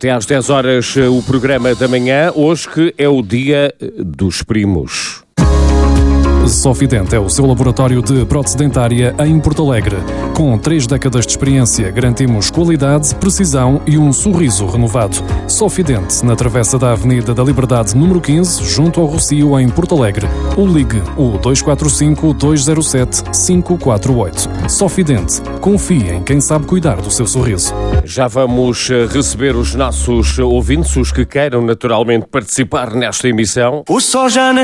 Até às 10 horas o programa da manhã, hoje que é o dia dos primos. Sofident é o seu laboratório de prótese dentária em Porto Alegre. Com 3 décadas de experiência, garantimos qualidade, precisão e um sorriso renovado. Sofident, na travessa da Avenida da Liberdade, número 15, junto ao Rocio, em Porto Alegre. Ou ligue o 245-207-548. Sofident, confie em quem sabe cuidar do seu sorriso. Já vamos receber os nossos ouvintes, os que queiram naturalmente participar nesta emissão. O sol já nasceu.